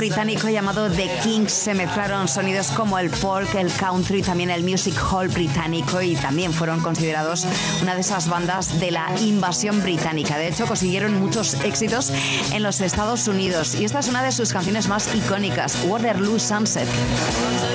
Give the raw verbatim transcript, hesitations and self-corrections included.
británico llamado The Kinks. Se mezclaron sonidos como el folk, el country, también el music hall británico, y también fueron considerados una de esas bandas de la invasión británica. De hecho, consiguieron muchos éxitos en los Estados Unidos, y esta es una de sus canciones más icónicas, Waterloo Sunset.